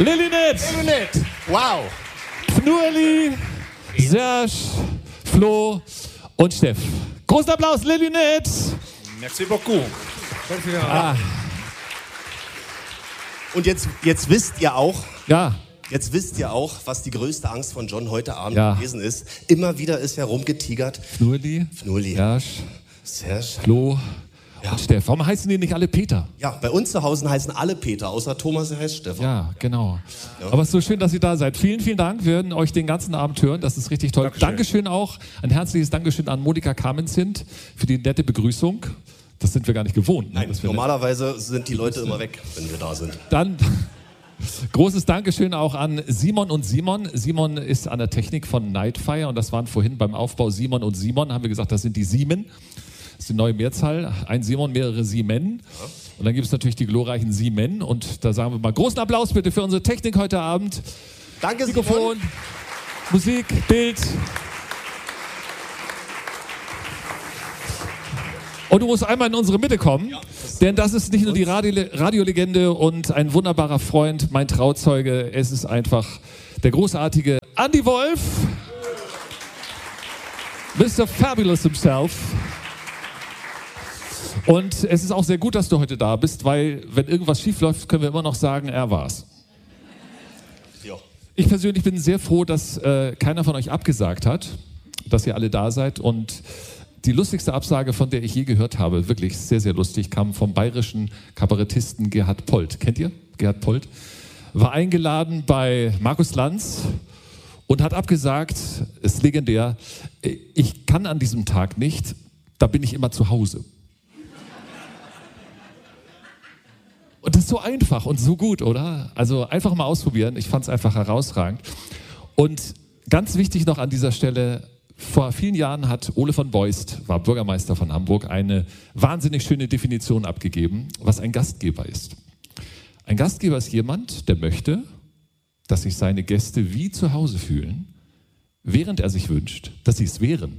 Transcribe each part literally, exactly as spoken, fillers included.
Lilynett, Lilynett, wow. Fnueli, Serge, Flo und Steff. Großen Applaus, Lilynett. Merci beaucoup. Ah. Und jetzt, jetzt wisst ihr auch, Ja. jetzt wisst ihr auch, was die größte Angst von John heute Abend Ja. gewesen ist. Immer wieder ist herumgetigert. Fnueli, Fnueli, Serge, Serge. Flo Ja. und Steff. Warum heißen die nicht alle Peter? Ja, bei uns zu Hause heißen alle Peter, außer Thomas, der heißt Stefan. Ja, genau. Aber es ist so schön, dass ihr da seid. Vielen, vielen Dank. Wir werden euch den ganzen Abend hören. Das ist richtig toll. Dankeschön. Dankeschön auch. Ein herzliches Dankeschön an Monika Kamenzind für die nette Begrüßung. Das sind wir gar nicht gewohnt. Ne? Nein, dass wir normalerweise sind die Leute immer weg, wenn wir da sind. Dann großes Dankeschön auch an Simon und Simon. Simon ist an der Technik von Nightfire und das waren vorhin beim Aufbau Simon und Simon. Haben wir gesagt, das sind die Siemen. Das ist die neue Mehrzahl. Ein Simon, mehrere Siemen. Und dann gibt es natürlich die glorreichen Siemen. Und da sagen wir mal großen Applaus bitte für unsere Technik heute Abend. Danke, Mikrofon, Simon. Musik, Bild. Und du musst einmal in unsere Mitte kommen, ja, das denn das ist nicht nur die Radio Radiolegende und ein wunderbarer Freund, mein Trauzeuge. Es ist einfach der großartige Andy Wolf, Mister Fabulous himself. Und es ist auch sehr gut, dass du heute da bist, weil wenn irgendwas schief läuft, können wir immer noch sagen, er war's. Ja. Ich persönlich bin sehr froh, dass äh, keiner von euch abgesagt hat, dass ihr alle da seid. Und die lustigste Absage, von der ich je gehört habe, wirklich sehr, sehr lustig, kam vom bayerischen Kabarettisten Gerhard Polt. Kennt ihr Gerhard Polt? War eingeladen bei Markus Lanz und hat abgesagt, ist legendär, ich kann an diesem Tag nicht, da bin ich immer zu Hause. Und das ist so einfach und so gut, oder? Also einfach mal ausprobieren. Ich fand es einfach herausragend. Und ganz wichtig noch an dieser Stelle, vor vielen Jahren hat Ole von Beust, war Bürgermeister von Hamburg, eine wahnsinnig schöne Definition abgegeben, was ein Gastgeber ist. Ein Gastgeber ist jemand, der möchte, dass sich seine Gäste wie zu Hause fühlen, während er sich wünscht, dass sie es wären.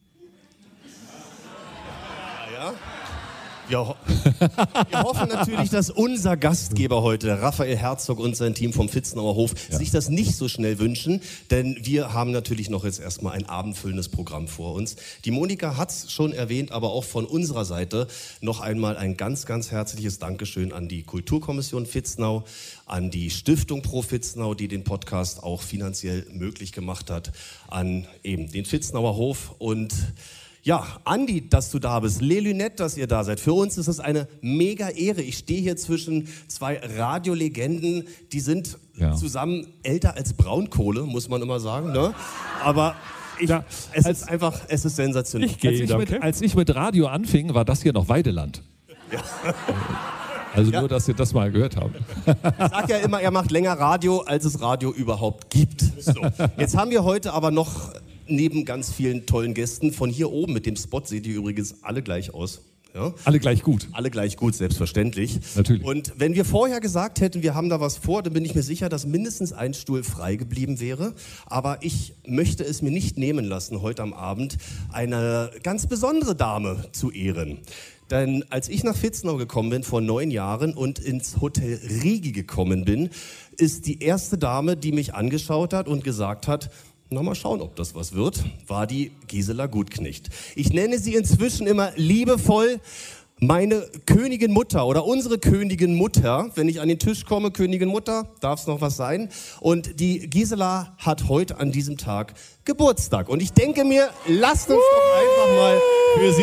Ja? Wir, ho wir hoffen natürlich, dass unser Gastgeber heute, Raphael Herzog und sein Team vom Vitznauer Hof, ja. sich das nicht so schnell wünschen, denn wir haben natürlich noch jetzt erstmal ein abendfüllendes Programm vor uns. Die Monika hat es schon erwähnt, aber auch von unserer Seite noch einmal ein ganz, ganz herzliches Dankeschön an die Kulturkommission Vitznau, an die Stiftung Pro Vitznau, die den Podcast auch finanziell möglich gemacht hat, an eben den Vitznauer Hof und ja, Andi, dass du da bist, Lilynett, dass ihr da seid. Für uns ist es eine mega Ehre. Ich stehe hier zwischen zwei Radiolegenden, die sind ja. zusammen älter als Braunkohle, muss man immer sagen. Ne? Aber ich, ja, es ist einfach, es ist sensationell. Ich als, ich mit, als ich mit Radio anfing, war das hier noch Weideland. Ja. Also ja. nur, dass ihr das mal gehört habt. Ich sag ja immer, er macht länger Radio, als es Radio überhaupt gibt. So. Jetzt haben wir heute aber noch neben ganz vielen tollen Gästen von hier oben mit dem Spot, seht ihr übrigens alle gleich aus. Ja? Alle gleich gut. Alle gleich gut, selbstverständlich. Natürlich. Und wenn wir vorher gesagt hätten, wir haben da was vor, dann bin ich mir sicher, dass mindestens ein Stuhl frei geblieben wäre. Aber ich möchte es mir nicht nehmen lassen, heute am Abend eine ganz besondere Dame zu ehren. Denn als ich nach Vitznau gekommen bin, vor neun Jahren und ins Hotel Rigi gekommen bin, ist die erste Dame, die mich angeschaut hat und gesagt hat, na, mal schauen, ob das was wird, war die Gisela Gutknecht. Ich nenne sie inzwischen immer liebevoll meine Königin Mutter oder unsere Königin Mutter. Wenn ich an den Tisch komme, Königin Mutter, darf es noch was sein. Und die Gisela hat heute an diesem Tag Geburtstag. Und ich denke mir, lasst uns doch einfach mal für sie